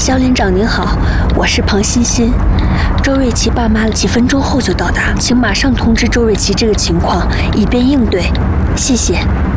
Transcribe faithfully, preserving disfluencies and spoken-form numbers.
肖连长您好，我是庞欣欣。周瑞琪爸妈几分钟后就到达，请马上通知周瑞琪这个情况，以便应对。谢谢。